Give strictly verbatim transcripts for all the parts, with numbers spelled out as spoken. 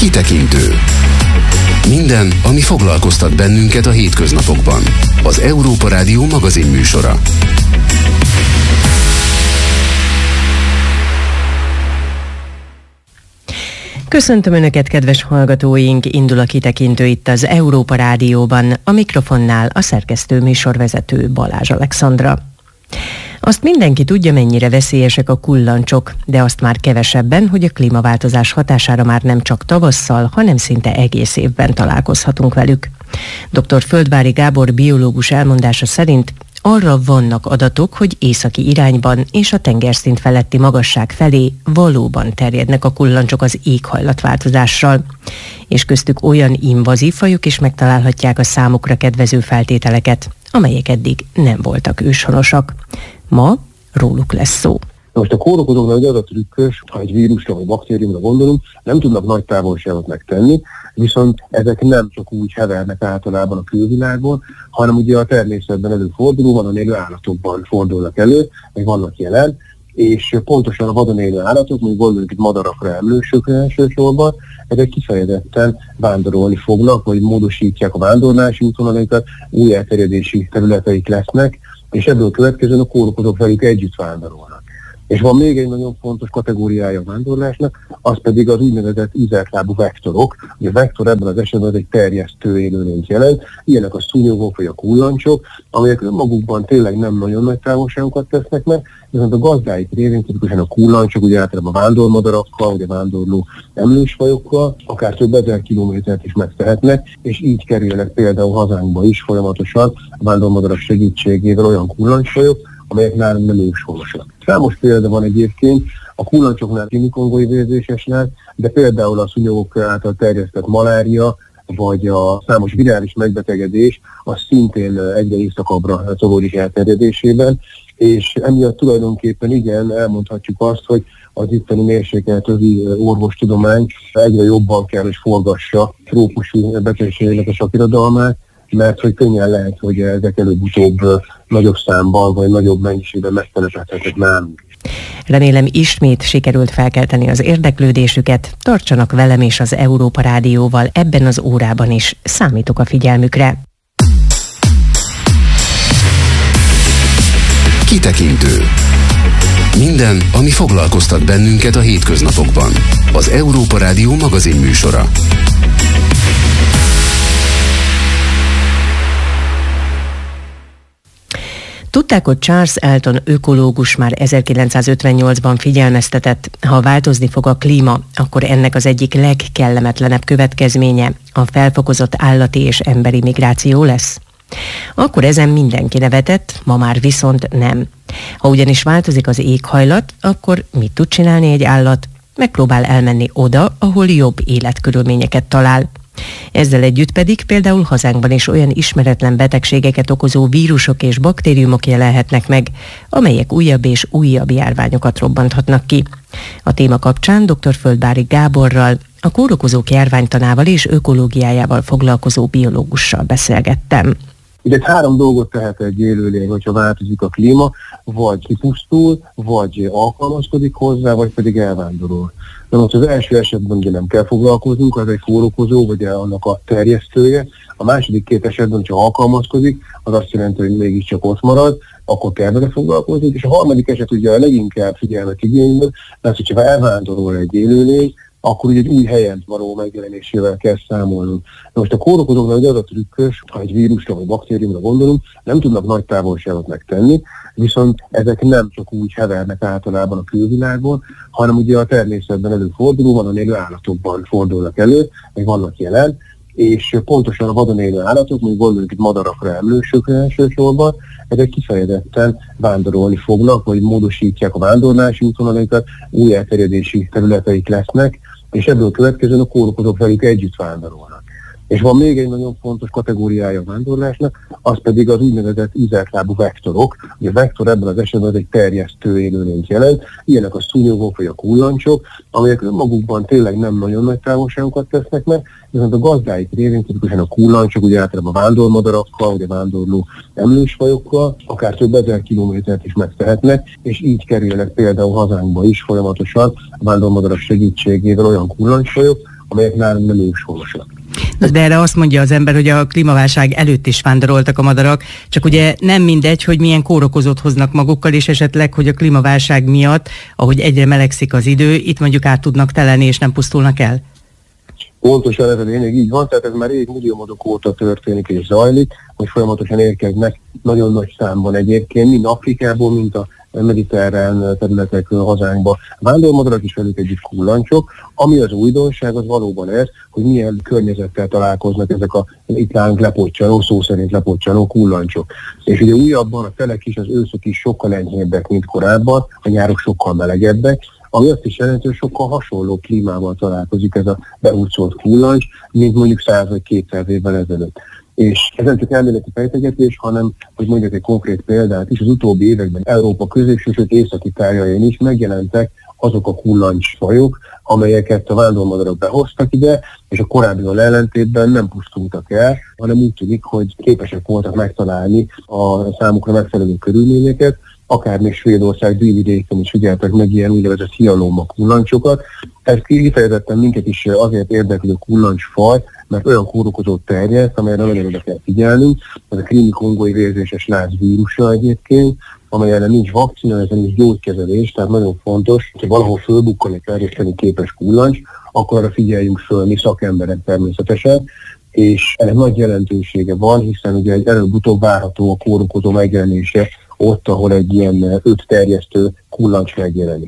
Kitekintő. Minden, ami foglalkoztat bennünket a hétköznapokban. Az Európa Rádió magazin műsora. Köszöntöm Önöket, kedves hallgatóink! Indul a Kitekintő itt az Európa Rádióban, a mikrofonnál a szerkesztő műsorvezető Balázs Alexandra. Azt mindenki tudja, mennyire veszélyesek a kullancsok, de azt már kevesebben, hogy a klímaváltozás hatására már nem csak tavasszal, hanem szinte egész évben találkozhatunk velük. dr. Földváry Gábor biológus elmondása szerint arra vannak adatok, hogy északi irányban és a tengerszint feletti magasság felé valóban terjednek a kullancsok az éghajlatváltozással, és köztük olyan invazív fajok is megtalálhatják a számukra kedvező feltételeket, amelyek eddig nem voltak őshonosak. Ma róluk lesz szó. Most a kórokozóknál ugye az a trükkös, ha egy vírusra vagy baktériumra gondolunk, nem tudnak nagy távolságot megtenni, viszont ezek nem csak úgy hevernek általában a külvilágon, hanem ugye a természetben előforduló, vadon élő állatokban fordulnak elő, vagy vannak jelen, és pontosan a vadon élő állatok, mondjuk gondolunk itt madarakra, emlősökre elsősorban, ezek kifejezetten vándorolni fognak, vagy módosítják a vándorlási útvonalaikat, új elterjedési területeik lesznek, és ebből következően a kórokozók velük együtt vándorolnak. És van még egy nagyon fontos kategóriája a vándorlásnak, az pedig az úgynevezett ízeltlábú vektorok. Ugye a vektor ebben az esetben az egy terjesztő élőlényt jelent, ilyenek a szúnyogok vagy a kullancsok, amelyek önmagukban tényleg nem nagyon nagy távolságokat tesznek meg, viszont a gazdáik révén, tipikusan a kullancsok, ugye általában vándormadarakkal, ugye vándorló emlősfajokkal, akár több ezer kilométert is megtehetnek, és így kerülnek például hazánkba is folyamatosan a vándormadarak segítségével olyan kullancsfajok, amelyek nálunk nem őshonosak. Számos példa van egyébként, a kullancsoknál csinikongói vérzésesnál, de például a szúnyogok által terjesztett malária, vagy a számos virális megbetegedés, az szintén egyre északabbra tolódik elterjedésében, és emiatt tulajdonképpen igen, elmondhatjuk azt, hogy az itteni mérsékelt övi orvostudomány egyre jobban kell, hogy forgassa trópusi betegségeknek a sakirodalmát, mert hogy könnyen lehet, hogy ezek előbb-utóbb nagyobb számban vagy nagyobb mennyiségben megtelepedhetnek nálunk. Remélem ismét sikerült felkelteni az érdeklődésüket. Tartsanak velem és az Európa Rádióval ebben az órában is. Számítok a figyelmükre. Kitekintő. Minden, ami foglalkoztat bennünket a hétköznapokban. Az Európa Rádió magazin műsora. Tudták, hogy Charles Elton ökológus már ezerkilencszázötvennyolcban figyelmeztetett, ha változni fog a klíma, akkor ennek az egyik legkellemetlenebb következménye a felfokozott állati és emberi migráció lesz? Akkor ezen mindenki nevetett, ma már viszont nem. Ha ugyanis változik az éghajlat, akkor mit tud csinálni egy állat? Megpróbál elmenni oda, ahol jobb életkörülményeket talál. Ezzel együtt pedig például hazánkban is olyan ismeretlen betegségeket okozó vírusok és baktériumok jelenhetnek meg, amelyek újabb és újabb járványokat robbanthatnak ki. A téma kapcsán dr. Földváry Gáborral, a kórokozók járványtanával és ökológiájával foglalkozó biológussal beszélgettem. Ugye három dolgot tehet egy élőlény, hogyha változik a klíma, vagy kipusztul, vagy alkalmazkodik hozzá, vagy pedig elvándorol. De most az első esetben ugye nem kell foglalkoznunk, az egy kórokozó, vagy annak a terjesztője. A második két esetben, hogyha alkalmazkodik, az azt jelenti, hogy mégiscsak ott marad, akkor kell vele foglalkozni. És a harmadik eset ugye a leginkább figyelmet igényben, mert hogyha elvándorol egy élőlény, akkor ugye egy új helyen való megjelenésével kell számolnunk. De most a kórokozóknál ugye az a trükkös, ha egy vírusra vagy baktériumra gondolunk, nem tudnak nagy távolságot megtenni, viszont ezek nem csak úgy hevernek általában a külvilágon, hanem ugye a természetben előforduló, vadon élő állatokban fordulnak elő, vagy vannak jelen, és pontosan a vadon élő állatok, mondjuk gondolunk itt madarakra, emlősökre elsősorban, ezek kifejezetten vándorolni fognak, vagy módosítják a vándorlási útvonalaikat, új elterjedési területeik lesznek, és ebből következően a kórokozók velük együtt vándorolnak. És van még egy nagyon fontos kategóriája a vándorlásnak, az pedig az úgynevezett ízeltlábú vektorok. Ugye a vektor ebben az esetben az egy terjesztő élőlényt jelent, ilyenek a szúnyogok vagy a kullancsok, amelyek önmagukban tényleg nem nagyon nagy távolságokat tesznek meg, viszont a gazdáik révén, tipikusan a kullancsok, ugye általában vándormadarakkal, ugye vándorló emlősfajokkal, akár több ezer kilométert is megtehetnek, és így kerülnek például hazánkba is folyamatosan a vándormadarak segítségével olyan kullancsfajok, amelyek nálunk nem őshonosak. De erre azt mondja az ember, hogy a klímaválság előtt is vándoroltak a madarak, csak ugye nem mindegy, hogy milyen kórokozót hoznak magukkal, és esetleg, hogy a klímaválság miatt, ahogy egyre melegszik az idő, itt mondjuk át tudnak teleni, és nem pusztulnak el. Pontosan ez a lényeg, így van, tehát ez már évmilliómodok óta történik és zajlik, hogy folyamatosan érkeznek nagyon nagy számban egyébként, mind Afrikából, mint a mediterrán területekről hazánkba. Vándormadarak is velük együtt kullancsok. Ami az újdonság, az valóban ez, hogy milyen környezettel találkoznak ezek a itt nálunk lepoccsanó, szó szerint lepoccsanó kullancsok. És ugye újabban a telek is, az őszök is sokkal enyhébbek, mint korábban, a nyárok sokkal melegebbek, ami azt is jelenti, hogy sokkal hasonló klímával találkozik ez a behurcolt kullancs, mint mondjuk száz vagy kétszáz évvel ezelőtt. És ez nem csak elméleti fejtegetés, hanem, hogy mondjak egy konkrét példát is, az utóbbi években Európa középső, sőt északi tájain is megjelentek azok a kullancsfajok, amelyeket a vándormadarak behoztak ide, és a korábbival ellentétben nem pusztultak el, hanem úgy tűnik, hogy képesek voltak megtalálni a számukra megfelelő körülményeket, akár még Svédország délvidéken is figyeltek meg ilyen úgynevezett hialóma kullancsokat. Ez kifejezetten minket is azért érdekli a kullancsfaj, mert olyan kórokozót terjeszt, amelyre nagyon oda kell figyelnünk. Ez a krími-kongói vérzéses láz vírusa egyébként, amely ellen nincs vakcina, ezen nincs gyógykezelés, tehát nagyon fontos, hogy valahol fölbukkan egy terjeszteni képes kullancs, akkor arra figyeljünk föl mi szakemberek természetesen, és ennek nagy jelentősége van, hiszen ugye egy előbb-utóbb várható a kórokozó megjelenése ott, ahol egy ilyen öt terjesztő kullancs megjelenik.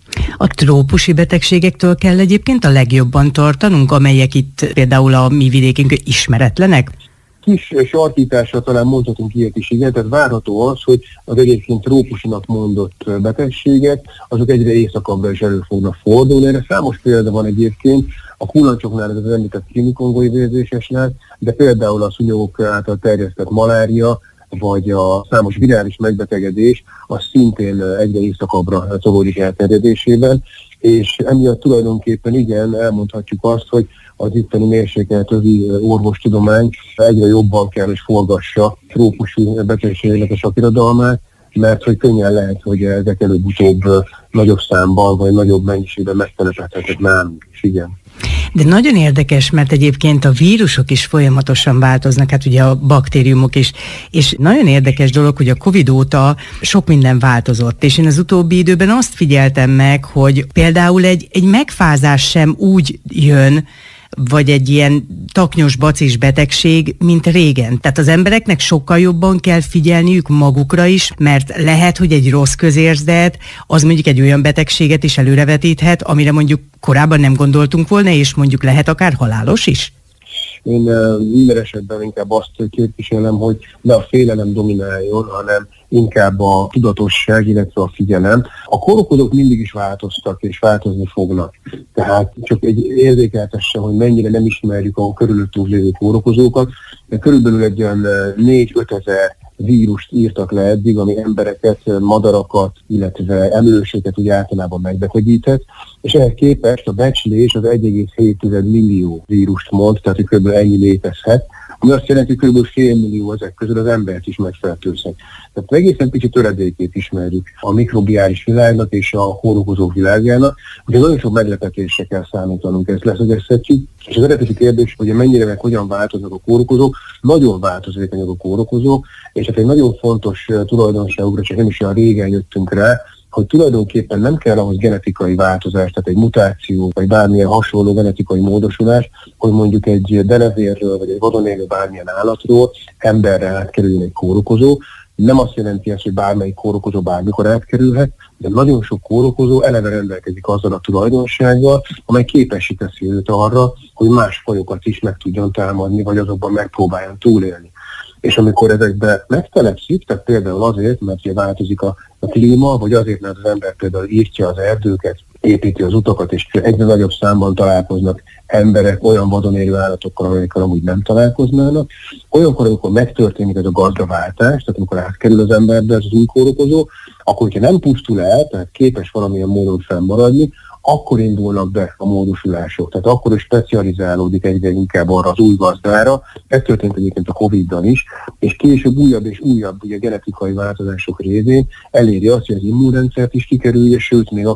A trópusi betegségektől kell egyébként a legjobban tartanunk, amelyek itt például a mi vidékünkön ismeretlenek? Kis sarkítással talán mondhatunk ilyet is, igen, tehát várható az, hogy az egyébként trópusinak mondott betegségek, azok egyre északabbra is elő fognak fordulni. Erre számos példa van egyébként, a kullancsoknál, ez az említett krími-kongói vérzésesnál, de például a szúnyogok által terjesztett malária, vagy a számos virális megbetegedés, az szintén egyre északabbra tolódik elterjedésében, és emiatt tulajdonképpen igen, elmondhatjuk azt, hogy az itteni mérsékelt övi orvostudomány egyre jobban kell, hogy forgassa trópusi betegségeknek a sakirodalmát, mert hogy könnyen lehet, hogy ezek előbb-utóbb nagyobb számban, vagy nagyobb mennyiségben megtelepedhetnek nálunk is, igen. De nagyon érdekes, mert egyébként a vírusok is folyamatosan változnak, hát ugye a baktériumok is, és nagyon érdekes dolog, hogy a Covid óta sok minden változott, és én az utóbbi időben azt figyeltem meg, hogy például egy, egy megfázás sem úgy jön, vagy egy ilyen taknyos bacis betegség, mint régen. Tehát az embereknek sokkal jobban kell figyelniük magukra is, mert lehet, hogy egy rossz közérzet, az mondjuk egy olyan betegséget is előrevetíthet, amire mondjuk korábban nem gondoltunk volna, és mondjuk lehet akár halálos is. Én uh, minden esetben inkább azt képviselem, hogy ne a félelem domináljon, hanem inkább a tudatosság, illetve a figyelem. A kórokozók mindig is változtak, és változni fognak. Tehát csak egy érzékeltesse, hogy mennyire nem ismerjük a körülöttünk lévő kórokozókat. De körülbelül egy olyan négy-öt ezer vírust írtak le eddig, ami embereket, madarakat, illetve emlősöket úgy általában megbetegített, és ehhez képest a becslés az egy egész hét millió vírust mond, tehát kb. Ennyi létezhet, ami azt jelenti, hogy kb. Fél millió ezek közül az embert is megfertőzhet. Tehát egészen pici töredékét ismerjük a mikrobiális világnak és a kórokozók világának, ugye nagyon sok meglepetésre kell számítanunk, ezt leszögezhetjük, és az eredeti kérdés, hogy mennyire meg hogyan változnak a kórokozók, nagyon változékonyak a kórokozók, és hát egy nagyon fontos tulajdonságukra, csak nem is olyan régen jöttünk rá, hogy tulajdonképpen nem kell ahhoz genetikai változás, tehát egy mutáció, vagy bármilyen hasonló genetikai módosulás, hogy mondjuk egy denevérről, vagy egy vadon élő bármilyen állatról emberre átkerüljön egy kórokozó. Nem azt jelenti ezt, hogy bármelyik kórokozó bármikor átkerülhet, de nagyon sok kórokozó eleve rendelkezik azzal a tulajdonsággal, amely képessé teszi őt arra, hogy más fajokat is meg tudjon támadni, vagy azokban megpróbáljon túlélni. És amikor ezekbe megtelepszik, tehát például azért, mert ugye változik a, a klíma, vagy azért, mert az ember például írtja az erdőket, építi az utakat, és egyre nagyobb számban találkoznak emberek olyan vadon élő állatokkal, amelyekkel amúgy nem találkoznának. Olyankor, amikor megtörténik ez a gazdaváltás, tehát amikor átkerül az emberbe ez az új kórokozó, akkor, hogyha nem pusztul el, tehát képes valamilyen módon fennmaradni, akkor indulnak be a módosulások. Tehát akkor is specializálódik egyre inkább arra az új gazdára. Ez történt egyébként a Coviddal is, és később újabb és újabb ugye, genetikai változások révén eléri azt, hogy az immunrendszert is kikerülje, sőt még akár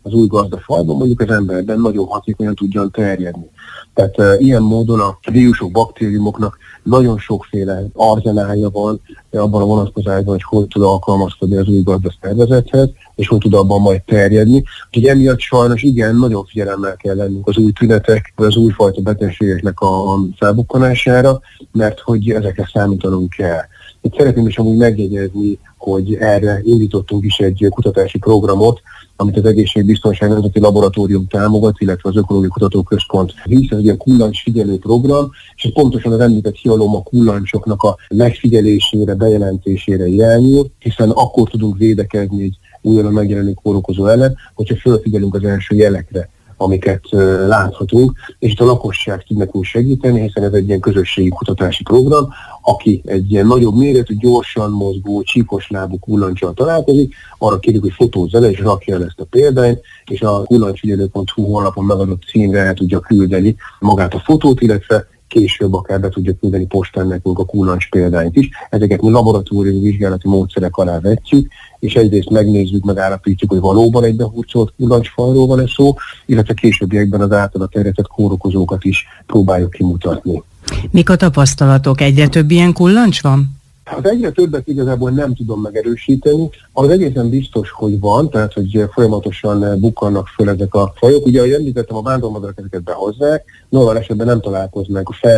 az új gazdafajban, mondjuk az emberben nagyon hatékonyan tudjon terjedni. Tehát e, ilyen módon a vírusok, baktériumoknak nagyon sokféle arzenálja van abban a vonatkozásban, hogy hogy tud alkalmazkodni az új gazdaszervezethez, és hogy tud abban majd terjedni. Úgyhogy emiatt sajnos igen, nagyon figyelemmel kell lennünk az új tünetek, vagy az újfajta betegségeknek a, a felbukkanására, mert hogy ezekre számítanunk kell. Itt szeretném is amúgy megjegyezni, hogy erre indítottunk is egy kutatási programot, amit az Egészségbiztonság Nemzeti Laboratórium támogat, illetve az Ökológiai Kutatóközpont visz, ez egy ilyen kullancsfigyelő program, és ez pontosan az említett hialoma kullancsoknak a megfigyelésére, bejelentésére irányul, hiszen akkor tudunk védekezni egy újonnan megjelenő kórokozó ellen, hogyha felfigyelünk az első jelekre, amiket uh, láthatunk, és itt a lakosság tud nekünk segíteni, hiszen ez egy ilyen közösségi kutatási program, aki egy ilyen nagyobb méretű, gyorsan mozgó, csíkos lábú kullancsal találkozik, arra kérjük, hogy fotózza le és rakja el ezt a példányt, és a kullancsfigyelő pont hu honlapon megadott címre el tudja küldeni magát a fotót, illetve később akár be tudja küldeni postán nekünk a kullancs példányt is. Ezeket mi laboratóriumi vizsgálati módszerek alá vetjük, és egyrészt megnézzük, megállapítjuk, hogy valóban egy behurcolt kullancsfajról van-e szó, illetve későbbiekben az általa terjedtett kórokozókat is próbáljuk kimutatni. Mik a tapasztalatok? Egyre több ilyen kullancs van? Az egyre többet igazából nem tudom megerősíteni. Az egészen biztos, hogy van, tehát hogy folyamatosan bukkannak föl ezek a fajok. Ugye, ahogy említettem, a vándormadarak ezeket behozzák, normál esetben nem találkoznak a fel